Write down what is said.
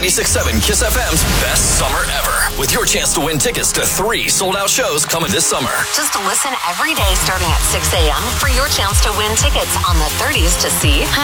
96.7 Kiss FM's best summer ever. With your chance to win tickets to 3 sold-out shows coming this summer. Just listen every day starting at 6 a.m. for your chance to win tickets on the 30s to see